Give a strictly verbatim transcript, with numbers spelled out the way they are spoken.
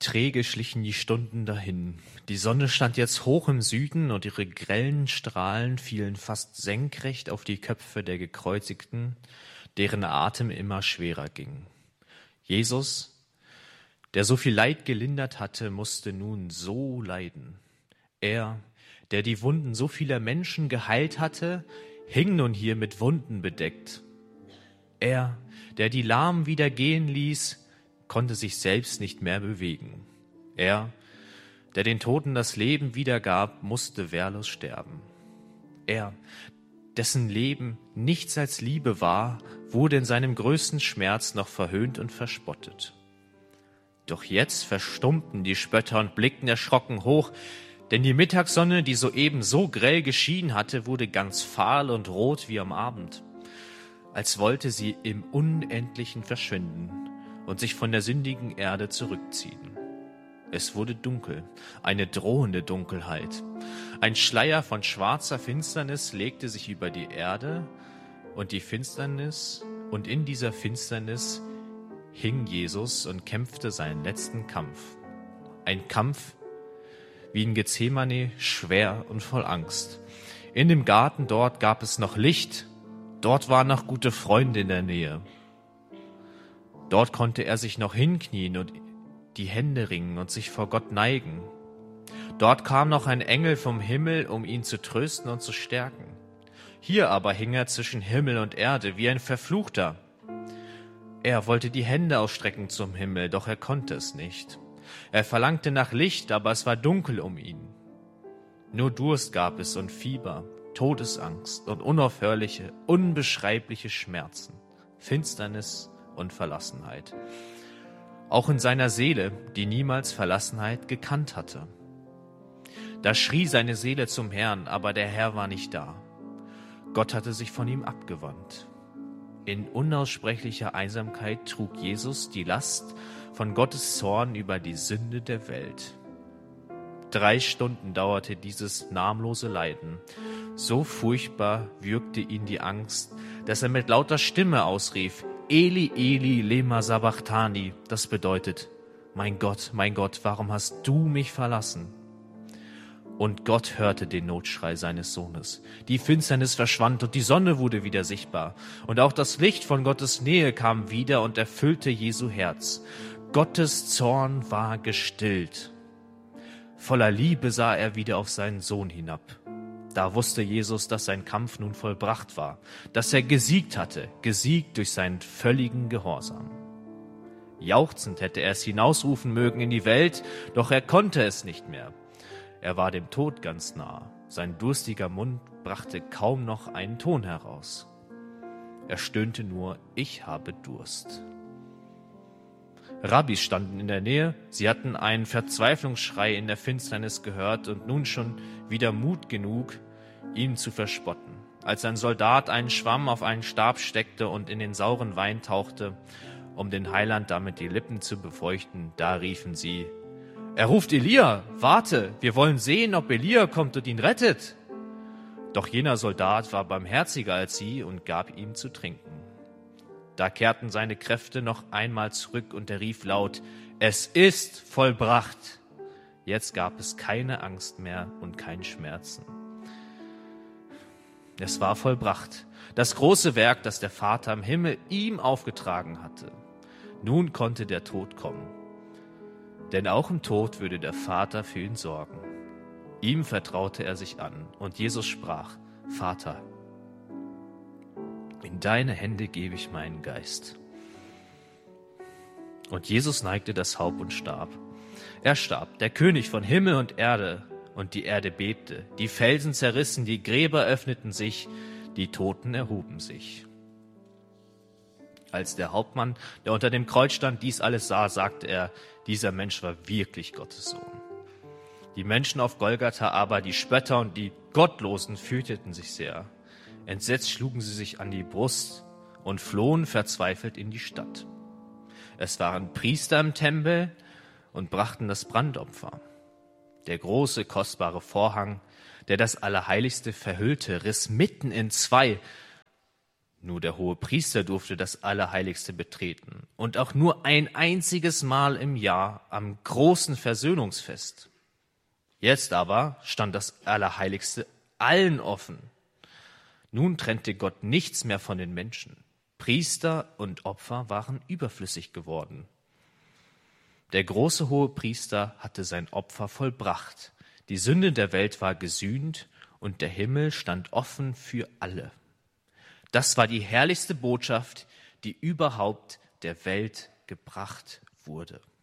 Träge schlichen die Stunden dahin. Die Sonne stand jetzt hoch im Süden und ihre grellen Strahlen fielen fast senkrecht auf die Köpfe der Gekreuzigten, deren Atem immer schwerer ging. Jesus, der so viel Leid gelindert hatte, musste nun so leiden. Er, der die Wunden so vieler Menschen geheilt hatte, hing nun hier mit Wunden bedeckt. Er, der die Lahmen wieder gehen ließ, konnte sich selbst nicht mehr bewegen. Er, der den Toten das Leben wiedergab, musste wehrlos sterben. Er, dessen Leben nichts als Liebe war, wurde in seinem größten Schmerz noch verhöhnt und verspottet. Doch jetzt verstummten die Spötter und blickten erschrocken hoch, denn die Mittagssonne, die soeben so grell geschienen hatte, wurde ganz fahl und rot wie am Abend, als wollte sie im Unendlichen verschwinden und sich von der sündigen Erde zurückziehen. Es wurde dunkel, eine drohende Dunkelheit. Ein Schleier von schwarzer Finsternis legte sich über die Erde und die Finsternis, und in dieser Finsternis hing Jesus und kämpfte seinen letzten Kampf. Ein Kampf wie in Gethsemane, schwer und voll Angst. In dem Garten dort gab es noch Licht, dort waren noch gute Freunde in der Nähe. Dort konnte er sich noch hinknien und die Hände ringen und sich vor Gott neigen. Dort kam noch ein Engel vom Himmel, um ihn zu trösten und zu stärken. Hier aber hing er zwischen Himmel und Erde wie ein Verfluchter. Er wollte die Hände ausstrecken zum Himmel, doch er konnte es nicht. Er verlangte nach Licht, aber es war dunkel um ihn. Nur Durst gab es und Fieber, Todesangst und unaufhörliche, unbeschreibliche Schmerzen, Finsternis und Verlassenheit. Auch in seiner Seele, die niemals Verlassenheit gekannt hatte. Da schrie seine Seele zum Herrn, aber der Herr war nicht da. Gott hatte sich von ihm abgewandt. In unaussprechlicher Einsamkeit trug Jesus die Last von Gottes Zorn über die Sünde der Welt. Drei Stunden dauerte dieses namenlose Leiden. So furchtbar würgte ihn die Angst, dass er mit lauter Stimme ausrief: Eli, Eli, lema sabachthani. Das bedeutet: Mein Gott, mein Gott, warum hast du mich verlassen? Und Gott hörte den Notschrei seines Sohnes. Die Finsternis verschwand und die Sonne wurde wieder sichtbar. Und auch das Licht von Gottes Nähe kam wieder und erfüllte Jesu Herz. Gottes Zorn war gestillt. Voller Liebe sah er wieder auf seinen Sohn hinab. Da wusste Jesus, dass sein Kampf nun vollbracht war, dass er gesiegt hatte, gesiegt durch seinen völligen Gehorsam. Jauchzend hätte er es hinausrufen mögen in die Welt, doch er konnte es nicht mehr. Er war dem Tod ganz nah. Sein durstiger Mund brachte kaum noch einen Ton heraus. Er stöhnte nur: Ich habe Durst. Rabbis standen in der Nähe, sie hatten einen Verzweiflungsschrei in der Finsternis gehört und nun schon wieder Mut genug, ihn zu verspotten. Als ein Soldat einen Schwamm auf einen Stab steckte und in den sauren Wein tauchte, um den Heiland damit die Lippen zu befeuchten, da riefen sie: Er ruft Elia, warte, wir wollen sehen, ob Elia kommt und ihn rettet. Doch jener Soldat war barmherziger als sie und gab ihm zu trinken. Da kehrten seine Kräfte noch einmal zurück und er rief laut: Es ist vollbracht. Jetzt gab es keine Angst mehr und kein Schmerzen. Es war vollbracht, das große Werk, das der Vater im Himmel ihm aufgetragen hatte. Nun konnte der Tod kommen. Denn auch im Tod würde der Vater für ihn sorgen. Ihm vertraute er sich an und Jesus sprach: Vater, in deine Hände gebe ich meinen Geist. Und Jesus neigte das Haupt und starb. Er starb, der König von Himmel und Erde, und die Erde bebte. Die Felsen zerrissen, die Gräber öffneten sich, die Toten erhuben sich. Als der Hauptmann, der unter dem Kreuz stand, dies alles sah, sagte er: Dieser Mensch war wirklich Gottes Sohn. Die Menschen auf Golgatha aber, die Spötter und die Gottlosen, fürchteten sich sehr. Entsetzt schlugen sie sich an die Brust und flohen verzweifelt in die Stadt. Es waren Priester im Tempel und brachten das Brandopfer. Der große, kostbare Vorhang, der das Allerheiligste verhüllte, riss mitten in zwei. Nur der Hohepriester durfte das Allerheiligste betreten und auch nur ein einziges Mal im Jahr am großen Versöhnungsfest. Jetzt aber stand das Allerheiligste allen offen. Nun trennte Gott nichts mehr von den Menschen. Priester und Opfer waren überflüssig geworden. Der große Hohepriester hatte sein Opfer vollbracht. Die Sünde der Welt war gesühnt und der Himmel stand offen für alle. Das war die herrlichste Botschaft, die überhaupt der Welt gebracht wurde.